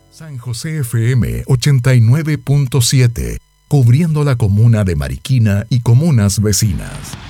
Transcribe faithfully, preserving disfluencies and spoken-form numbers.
San José F M ochenta y nueve punto siete, cubriendo la comuna de Mariquina y comunas vecinas.